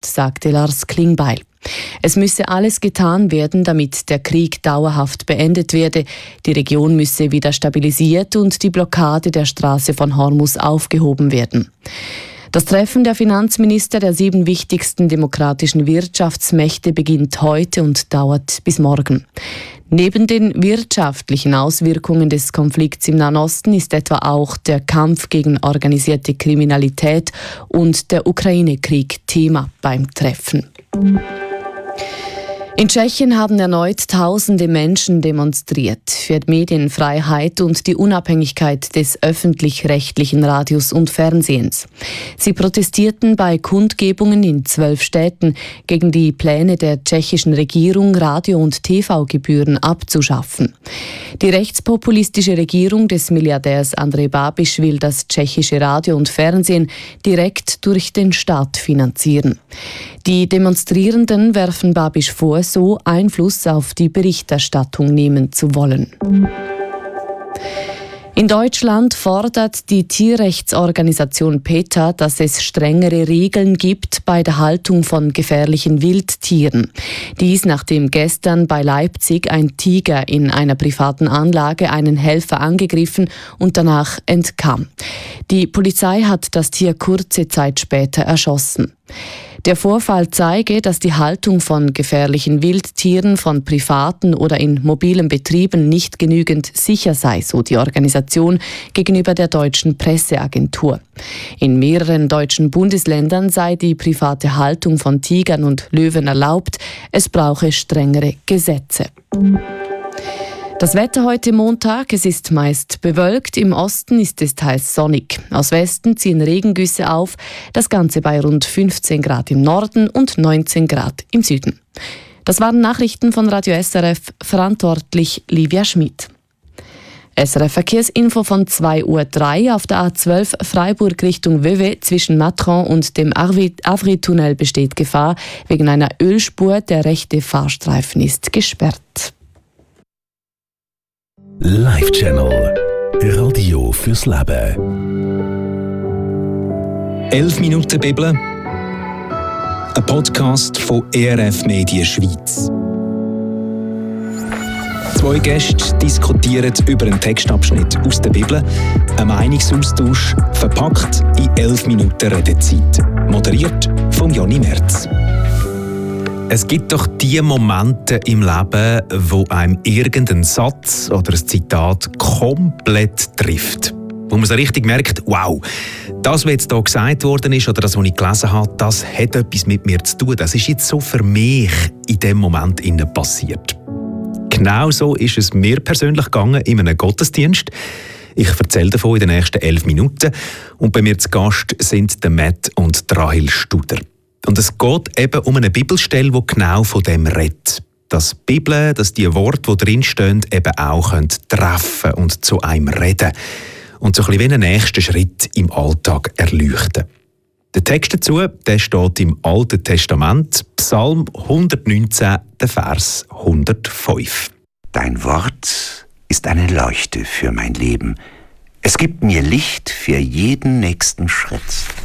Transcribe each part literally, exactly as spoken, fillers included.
sagte Lars Klingbeil. Es müsse alles getan werden, damit der Krieg dauerhaft beendet werde. Die Region müsse wieder stabilisiert und die Blockade der Straße von Hormuz aufgehoben werden. Das Treffen der Finanzminister der sieben wichtigsten demokratischen Wirtschaftsmächte beginnt heute und dauert bis morgen. Neben den wirtschaftlichen Auswirkungen des Konflikts im Nahen Osten ist etwa auch der Kampf gegen organisierte Kriminalität und der Ukraine-Krieg Thema beim Treffen. In Tschechien haben erneut tausende Menschen demonstriert für Medienfreiheit und die Unabhängigkeit des öffentlich-rechtlichen Radios und Fernsehens. Sie protestierten bei Kundgebungen in zwölf Städten gegen die Pläne der tschechischen Regierung, Radio- und T V-Gebühren abzuschaffen. Die rechtspopulistische Regierung des Milliardärs Andrej Babiš will das tschechische Radio und Fernsehen direkt durch den Staat finanzieren. Die Demonstrierenden werfen Babiš vor, so Einfluss auf die Berichterstattung nehmen zu wollen. In Deutschland fordert die Tierrechtsorganisation PETA, dass es strengere Regeln gibt bei der Haltung von gefährlichen Wildtieren. Dies, nachdem gestern bei Leipzig ein Tiger in einer privaten Anlage einen Helfer angegriffen und danach entkam. Die Polizei hat das Tier kurze Zeit später erschossen. Der Vorfall zeige, dass die Haltung von gefährlichen Wildtieren von privaten oder in mobilen Betrieben nicht genügend sicher sei, so die Organisation gegenüber der deutschen Presseagentur. In mehreren deutschen Bundesländern sei die private Haltung von Tigern und Löwen erlaubt. Es brauche strengere Gesetze. Das Wetter heute Montag, es ist meist bewölkt, im Osten ist es teils sonnig. Aus Westen ziehen Regengüsse auf, das Ganze bei rund fünfzehn Grad im Norden und neunzehn Grad im Süden. Das waren Nachrichten von Radio S R F, verantwortlich Livia Schmid. S R F Verkehrsinfo von zwei Uhr drei auf der A zwölf Freiburg Richtung Vevey zwischen Matron und dem Avry-Tunnel besteht Gefahr wegen einer Ölspur, der rechte Fahrstreifen ist gesperrt. Live Channel Radio fürs Leben. Elf Minuten Bibel. Ein Podcast von E R F Medien Schweiz. Zwei Gäste diskutieren über einen Textabschnitt aus der Bibel. Ein Meinungsaustausch verpackt in elf Minuten Redezeit. Moderiert von Jonny Merz. Es gibt doch die Momente im Leben, wo einem irgendein Satz oder ein Zitat komplett trifft. Wo man so richtig merkt, wow, das, was jetzt hier gesagt worden ist oder das, was ich gelesen habe, das hat etwas mit mir zu tun. Das ist jetzt so für mich in dem Moment innen passiert. Genau so ist es mir persönlich gegangen in einem Gottesdienst. Ich erzähle davon in den nächsten elf Minuten. Und bei mir zu Gast sind der Matt und Rahel Studer. Und es geht eben um eine Bibelstelle, die genau von dem redet. Dass die Bibel, dass die Worte, die drinstehen, eben auch treffen und zu einem reden. Und so ein bisschen wie einen nächsten Schritt im Alltag erleuchten. Der Text dazu, der steht im Alten Testament, Psalm hundertneunzehn, der Vers hundertfünf. Dein Wort ist eine Leuchte für mein Leben. Es gibt mir Licht für jeden nächsten Schritt.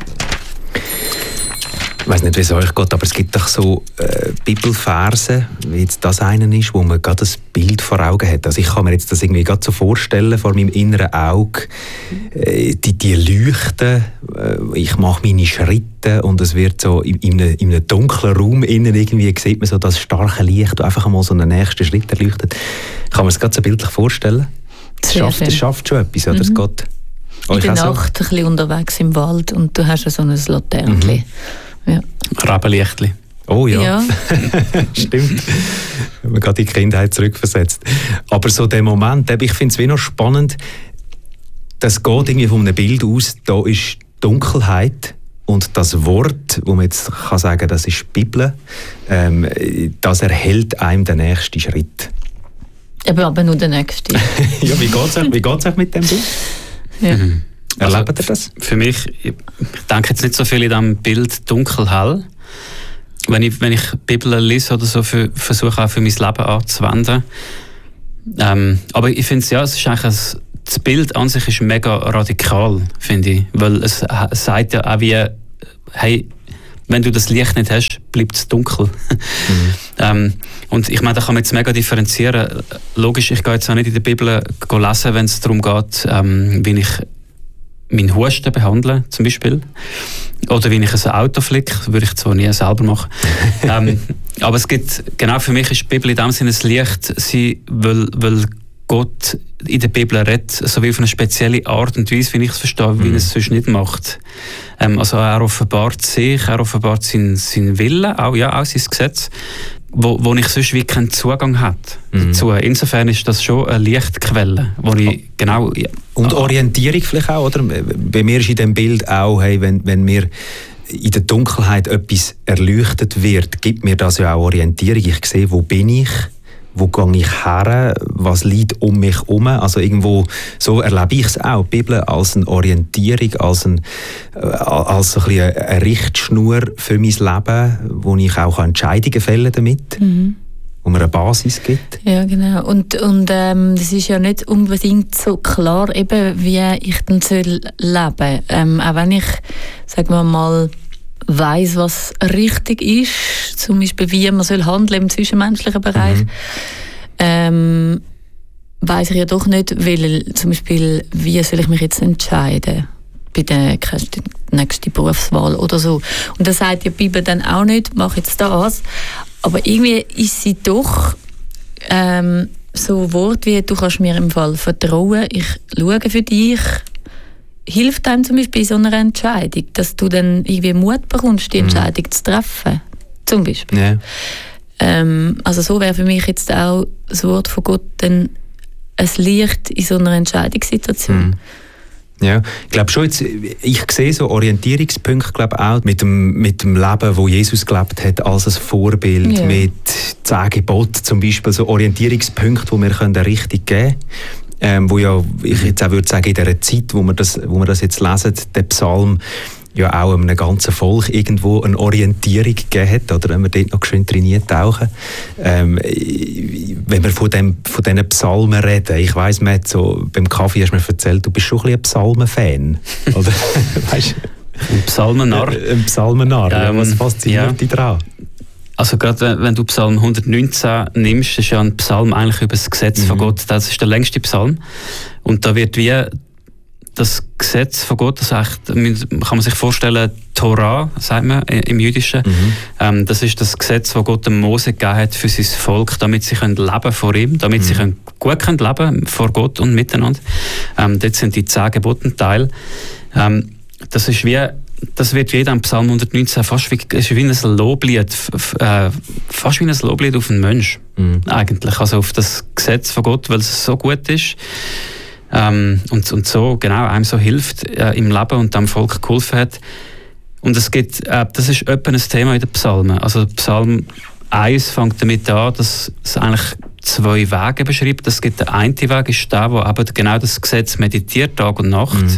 Ich weiss nicht, wie es euch geht, aber es gibt doch so äh, Bibelverse, wie jetzt das einer ist, wo man gerade ein Bild vor Augen hat. Also ich kann mir jetzt das irgendwie gerade so vorstellen, vor meinem inneren Auge, äh, die, die leuchten, äh, ich mache meine Schritte und es wird so in, in, einem, in einem dunklen Raum innen irgendwie, sieht man so das starke Licht, das einfach einmal so einen nächsten Schritt erleuchtet. Kann man es gerade so bildlich vorstellen? Das schafft, das schafft schon etwas, oder? Mhm. Es geht in der Nacht so? Ein bisschen unterwegs im Wald und du hast so ein Laternchen. Mhm. Ja. Rabenlichtli. Oh ja, ja. Stimmt. Wenn man gerade in die Kindheit zurückversetzt. Aber so der Moment, ich finde es wie noch spannend, das geht irgendwie von einem Bild aus, da ist Dunkelheit und das Wort, wo man jetzt kann sagen, das ist die Bibel, ähm, das erhält einem den nächsten Schritt. Aber, aber nur den nächsten. Ja, wie geht es euch, wie geht's euch mit dem Bild? Ja. Mhm. Also, erlebt ihr das? Für mich, ich denke jetzt nicht so viel in diesem Bild dunkel-hell. Wenn ich, wenn ich die Bibel lese oder so, für, versuche auch für mein Leben anzuwenden. Ähm, aber ich finde ja, es ist eigentlich ein, das Bild an sich ist mega radikal, finde ich. Weil es, es sagt ja auch wie, hey, wenn du das Licht nicht hast, bleibt es dunkel. Mhm. ähm, und ich meine, da kann man jetzt mega differenzieren. Logisch, ich gehe jetzt auch nicht in der Bibel lesen, wenn es darum geht, ähm, wie ich meinen Husten behandle, zum Beispiel. Oder wie ich ein Auto flicke, würde ich zwar nie selber machen. ähm, aber es gibt, genau für mich ist die Bibel in dem Sinne ein Licht, sie, weil, weil Gott in der Bibel redet, so wie auf eine spezielle Art und Weise, wie ich es verstehe, wie mhm. er es sonst nicht macht. Ähm, also er offenbart sich, er offenbart seinen, seinen Willen, auch, ja, auch sein Gesetz, wo, wo ich sonst wie keinen Zugang habe mhm. dazu. Insofern ist das schon eine Lichtquelle, wo ich genau... Ja, und Orientierung vielleicht auch, oder? Bei mir ist in dem Bild auch, hey, wenn, wenn mir in der Dunkelheit etwas erleuchtet wird, gibt mir das ja auch Orientierung. Ich sehe, wo bin ich, wo gehe ich her, was liegt um mich herum. Also irgendwo, so erlebe ich es auch, die Bibel als eine Orientierung, als, ein, als ein bisschen eine Richtschnur für mein Leben, wo ich auch Entscheidungen fällen damit. Mhm. Wo mir eine Basis gibt. Ja, genau. Und, und ähm, das ist ja nicht unbedingt so klar, eben, wie ich dann soll leben. Ähm, auch wenn ich, sagen wir mal, weiss, was richtig ist, zum Beispiel wie man soll handeln im zwischenmenschlichen Bereich, mhm. ähm, weiss ich ja doch nicht, weil, zum Beispiel, wie soll ich mich jetzt entscheiden bei der nächsten Berufswahl oder so. Und da sagt die Bibel dann auch nicht, mach jetzt das. Aber irgendwie ist sie doch ähm, so Wort wie, du kannst mir im Fall vertrauen, ich schaue für dich, hilft einem zum Beispiel bei so einer Entscheidung, dass du dann irgendwie Mut bekommst, die Entscheidung mhm. zu treffen, zum Beispiel. Yeah. Ähm, also so wäre für mich jetzt auch das Wort von Gott dann ein Licht in so einer Entscheidungssituation. Mhm. Ja, ich glaube schon, jetzt, ich sehe so Orientierungspunkte, glaube auch mit dem, mit dem Leben, wo Jesus gelebt hat, als ein Vorbild, ja. mit zehn Geboten zum Beispiel, so Orientierungspunkte, wo wir eine Richtung geben können. Ähm, wo ja, ich jetzt auch würde sagen, in dieser Zeit, wo wir das, wo wir das jetzt lesen, der Psalm ja auch einem ganzen Volk irgendwo eine Orientierung gegeben hat, oder wenn wir dort noch schön trainiert tauchen. Ähm, wenn wir von, dem, von diesen Psalmen reden, ich weiss, man hat so, beim Kaffee hast du mir erzählt, du bist schon ein, ein Psalmen-Fan, oder? Weißt du? Ein Psalmennarr. Ein Psalmennarr, ähm, was fasziniert ja. dich daran? Also gerade wenn du Psalm hundertneunzehn nimmst, ist ja ein Psalm eigentlich über das Gesetz mhm. von Gott. Das ist der längste Psalm. Und da wird wie das Gesetz von Gott, das echt, kann man sich vorstellen, Torah, sagt man im Jüdischen. Mhm. Ähm, das ist das Gesetz, das Gott dem Mose gegeben hat für sein Volk, damit sie können leben vor ihm, damit mhm. sie können gut können leben vor Gott und miteinander. Ähm, dort sind die zehn Gebote Teil. Ähm, das ist wie Das wird jeder im Psalm hundertneunzehn fast wie, ist wie ein Loblied, f, äh, fast wie ein Loblied auf einen Mensch, mhm. eigentlich, also auf das Gesetz von Gott, weil es so gut ist ähm, und, und so genau einem so hilft äh, im Leben und dem Volk geholfen hat. Und es gibt, äh, das ist etwa ein Thema in den Psalmen. Also Psalm eins fängt damit an, dass es eigentlich zwei Wege beschreibt. Es gibt der eine Weg, ist der, wo aber genau das Gesetz meditiert, Tag und Nacht. Mhm.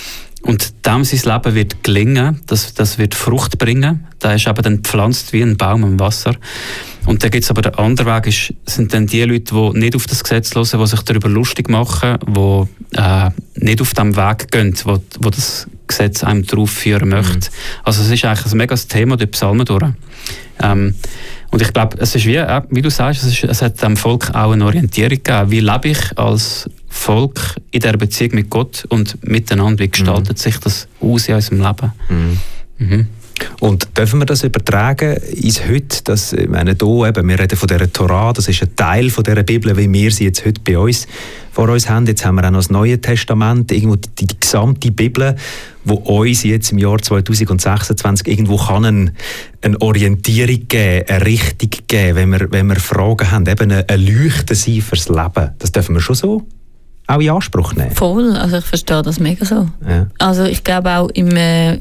Und dem sein Leben wird gelingen, das, das wird Frucht bringen. Da ist aber dann gepflanzt wie ein Baum im Wasser. Und dann gibt es aber der andere Weg, ist, sind dann die Leute, die nicht auf das Gesetz hören, die sich darüber lustig machen, die äh, nicht auf dem Weg gehen, wo, wo das Gesetz einem darauf führen möchte. Mhm. Also es ist eigentlich ein mega Thema durch die Psalmen durch. Ähm, und ich glaube, es ist wie, äh, wie du sagst, es, ist, es hat dem Volk auch eine Orientierung gegeben. Wie lebe ich als Volk in dieser Beziehung mit Gott und miteinander? Wie gestaltet mhm. sich das aus in unserem Leben? Mhm. Mhm. Und dürfen wir das übertragen ins Heute? Dass, ich meine, hier eben, wir reden von dieser Torah, das ist ein Teil von dieser Bibel, wie wir sie jetzt heute bei uns vor uns haben. Jetzt haben wir auch noch das Neue Testament, irgendwo die, die gesamte Bibel, wo uns jetzt im Jahr zweitausendsechsundzwanzig irgendwo kann eine, eine Orientierung geben, eine Richtung geben, wenn wir, wenn wir Fragen haben, eben eine, eine Leuchte sein fürs Leben. Das dürfen wir schon so auch in Anspruch nehmen. Voll, also ich verstehe das mega so. Ja. Also ich glaube auch im äh,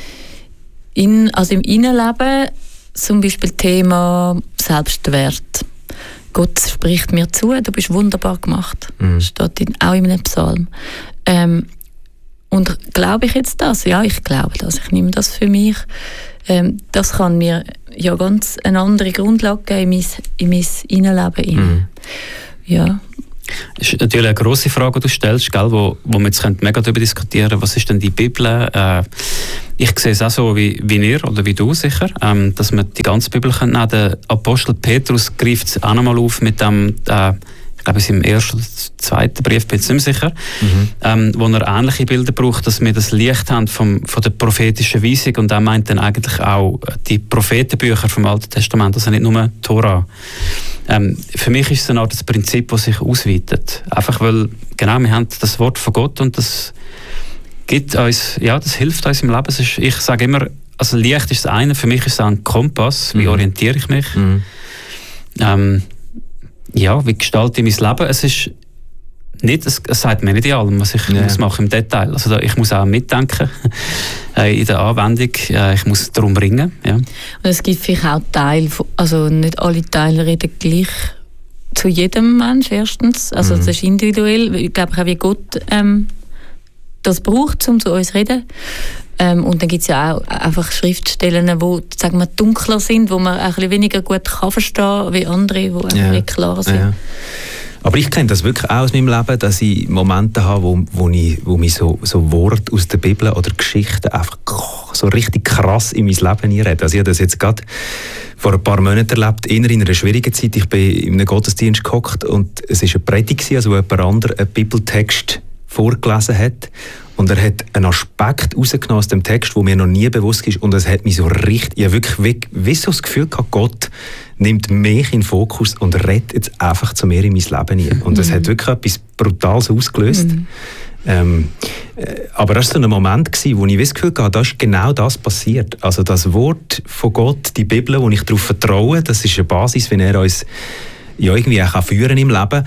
In, also im Innenleben zum Beispiel Thema Selbstwert. Gott spricht mir zu, du bist wunderbar gemacht. Mhm. Steht in, auch in einem Psalm. Ähm, und glaube ich jetzt das? Ja, ich glaube das. Ich nehme das für mich. Ähm, das kann mir ja ganz eine andere Grundlage geben in mein, in mein Innenleben. Mhm. Ja. Das ist natürlich eine grosse Frage, die du stellst, gell, wo, wo wir jetzt mega darüber diskutieren können, was ist denn die Bibel? Äh, ich sehe es auch so wie, wie ihr oder wie du sicher, ähm, dass man die ganze Bibel nehmen. Der Apostel Petrus greift es auch nochmal auf mit dem, äh, ich glaube, es ist im ersten oder zweiten Brief, bin ich nicht sicher, mhm. ähm, wo er ähnliche Bilder braucht, dass wir das Licht haben vom, von der prophetischen Weisung, und er meint dann eigentlich auch die Prophetenbücher vom Alten Testament, also nicht nur die Tora. Ähm, für mich ist es eine Art das Prinzip, das sich ausweitet. Einfach weil, genau, wir haben das Wort von Gott und das gibt uns, ja, das hilft uns im Leben. Es ist, ich sage immer, also Licht ist das eine, für mich ist es auch ein Kompass, wie mhm. orientiere ich mich. Mhm. Ähm, ja, wie gestalte ich mein Leben? Es ist nicht, es, es sagt mir nicht in allem, was ich ja. muss machen im Detail. Also da, ich muss auch mitdenken äh, in der Anwendung. Äh, ich muss darum ringen. Ja. Und es gibt vielleicht auch Teile, also nicht alle Teile reden gleich zu jedem Mensch erstens. Also mhm. das ist individuell. Ich glaube auch, wie Gott ähm, das braucht, um zu uns zu reden. Ähm, und dann gibt es ja auch einfach Schriftstellen, die, sagen wir, dunkler sind, wo man auch ein bisschen weniger gut kann verstehen wie andere, die einfach ja. klar sind. Ja. Aber ich kenne das wirklich auch aus meinem Leben, dass ich Momente habe, wo, wo, ich, wo mich so, so Worte aus der Bibel oder Geschichten einfach so richtig krass in mein Leben hineinreden. Also ich habe das jetzt gerade vor ein paar Monaten erlebt, eher in einer schwierigen Zeit. Ich bin in einem Gottesdienst gehockt und es war eine Predigt, also wo jemand anderes einen Bibeltext vorgelesen hat. Und er hat einen Aspekt rausgenommen aus dem Text, der mir noch nie bewusst ist. Und es hat mich so richtig, ich habe wirklich wie, wie so das Gefühl gehabt, Gott nimmt mich in den Fokus und redet jetzt einfach zu mir in mein Leben hinein. Und das mhm. hat wirklich etwas Brutales ausgelöst. Mhm. Ähm, äh, aber das war so ein Moment, gewesen, wo ich das Gefühl hatte, da ist genau das passiert. Also das Wort von Gott, die Bibel, wo ich darauf vertraue, das ist eine Basis, wenn er uns ja, irgendwie auch führen im Leben.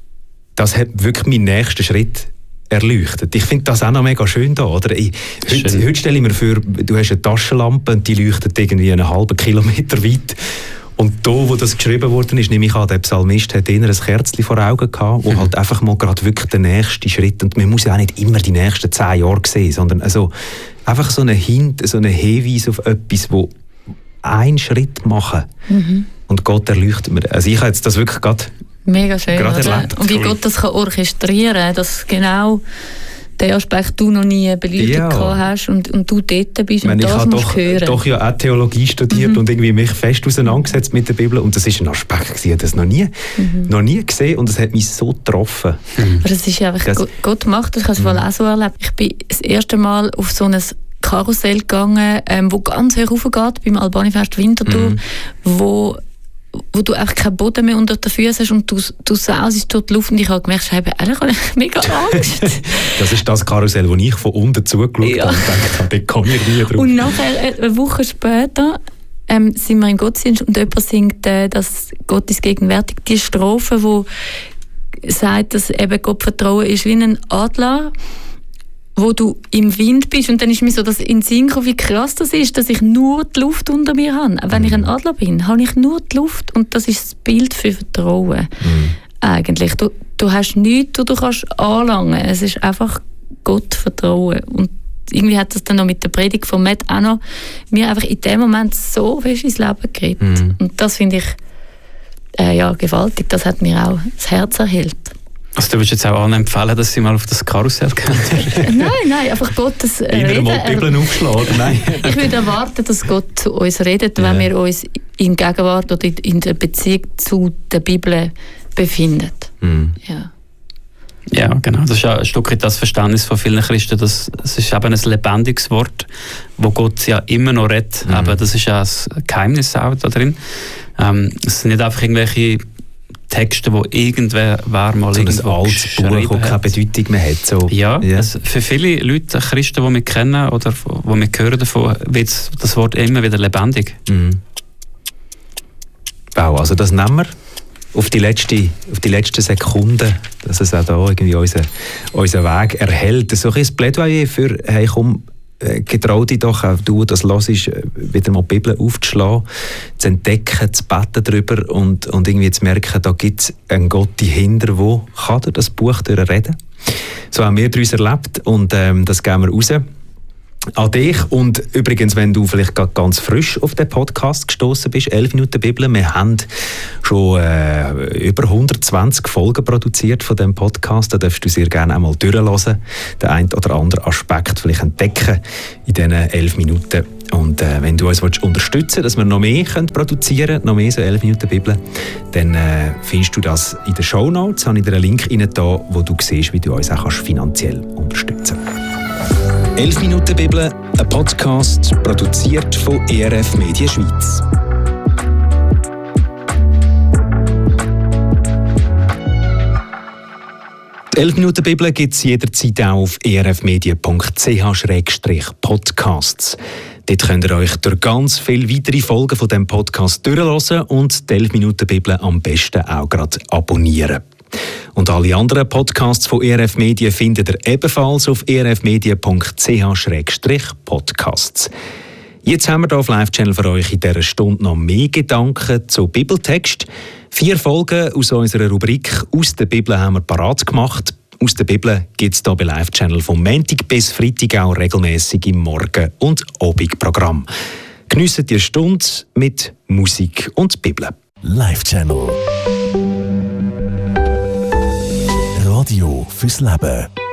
Das hat wirklich meinen nächsten Schritt erleuchtet. Ich finde das auch noch mega schön da, oder? Ich, heute, heute stelle ich mir vor, du hast eine Taschenlampe und die leuchtet irgendwie einen halben Kilometer weit. Und da, wo das geschrieben worden ist, nehme ich an, der Psalmist hat eher ein Kerzchen vor Augen gehabt, wo mhm. halt einfach mal gerade wirklich der nächste Schritt, und man muss ja auch nicht immer die nächsten zehn Jahre sehen, sondern also einfach so einen Hint, so einen Hinweis auf etwas, wo einen Schritt machen mhm. und Gott erleuchtet mir. Also ich habe jetzt das wirklich gerade Mega schön, gerade erlebt. Und wie Gott das kann orchestrieren kann, dass genau den Aspekt du noch nie beleuchtet ja. hast und, und du dort bist und das musst doch, hören. Ich habe doch ja auch Theologie studiert mhm. und irgendwie mich fest auseinandergesetzt mit der Bibel, und das ist ein Aspekt, ich habe das noch nie, mhm. noch nie gesehen, und es hat mich so getroffen. Mhm. Aber das ist einfach, das, Gott macht das, ich habe es mhm. auch so erlebt. Ich bin das erste Mal auf so ein Karussell gegangen, ähm, wo ganz hoch raufgeht, beim Albani-Fest Winterthur, mhm. wo wo du einfach keinen Boden mehr unter den Füßen hast und du, du sausest durch die Luft, und ich habe gemerkt, ich habe eigentlich mega Angst. Das ist das Karussell, das ich von unten zugeschaut ja. habe und gedacht habe, da komme ich nie drauf. Und nachher, eine Woche später, ähm, sind wir im Gottesdienst und jemand singt, äh, dass Gott ist gegenwärtig, die Strophe, die sagt, dass eben Gott Vertrauen ist wie ein Adler, wo du im Wind bist, und dann ist mir so das in den Sinn gekommen, wie krass das ist, dass ich nur die Luft unter mir habe. Wenn mhm. ich ein Adler bin, habe ich nur die Luft, und das ist das Bild für Vertrauen. Mhm. Eigentlich. Du, du hast nichts, du, du kannst anlangen. Es ist einfach Gott vertrauen. Und irgendwie hat das dann noch mit der Predigt von Matt auch noch mir einfach in dem Moment so fest ins Leben gerät. Mhm. Und das finde ich äh, ja, gewaltig. Das hat mir auch das Herz erhellt. Also du würdest jetzt auch allen empfehlen, dass sie mal auf das Karussell gehen? Nein, nein, einfach Gottes äh, Reden. Immer mal die Bibel aufschlagen, nein. Ich würde erwarten, dass Gott zu uns redet, wenn ja. wir uns in Gegenwart oder in der Beziehung zu der Bibel befinden. Mhm. Ja. Ja, genau. Das ist ja ein Stück weit das Verständnis von vielen Christen. Das, es ist eben ein lebendiges Wort, wo Gott ja immer noch redet. Mhm. Aber das ist ja ein Geheimnis auch da drin. Ähm, es sind nicht einfach irgendwelche Texte, die irgendwer war mal so irgendwo ein altes Buch, das keine Bedeutung mehr hat. So. Ja, ja. Also für viele Leute, Christen, die wir kennen oder die wir hören davon, wird das Wort immer wieder lebendig. Mhm. Wow, also das nehmen wir auf die letzte, auf die letzten Sekunden, dass es auch da irgendwie unseren, unseren Weg erhält. So ein Plädoyer für, hey, komm, getrau dich doch, auch du das hörst, wieder mal die Bibel aufzuschlagen, zu entdecken, zu beten darüber und, und irgendwie zu merken, da gibt es einen Gott dahinter, der kann durch das Buch reden. So haben wir uns erlebt, und ähm, das geben wir raus. an dich. Und übrigens, wenn du vielleicht gerade ganz frisch auf den Podcast gestoßen bist, elf Minuten Bibel, wir haben schon äh, über hundertzwanzig Folgen produziert von diesem Podcast. Da darfst du sehr gerne einmal durchhören, den einen oder anderen Aspekt vielleicht entdecken in diesen elf Minuten. Und äh, wenn du uns willst unterstützen willst, dass wir noch mehr können produzieren können, noch mehr so elf Minuten Bibel, dann äh, findest du das in den Shownotes. Da habe ich dir einen Link rein, da, wo du siehst, wie du uns auch kannst finanziell unterstützen kannst. elf Minuten Bibel, ein Podcast, produziert von E R F Media Schweiz. Die elf Minuten Bibel gibt es jederzeit auch auf e r f media punkt c h slash podcasts. Dort könnt ihr euch durch ganz viele weitere Folgen von diesem Podcast durchhören und die elf Minuten Bibel am besten auch gerade abonnieren. Und alle anderen Podcasts von E R F Media findet ihr ebenfalls auf e r f media punkt c h slash podcasts. Jetzt haben wir hier auf Live-Channel für euch in dieser Stunde noch mehr Gedanken zu Bibeltext. Vier Folgen aus unserer Rubrik «Aus der Bibel» haben wir parat gemacht. «Aus der Bibel» gibt es hier bei Live-Channel vom Montag bis Freitag auch regelmässig im Morgen- und Abendprogramm. Geniessen die Stunde mit Musik und Bibel. Live-Channel Radio fürs Leben.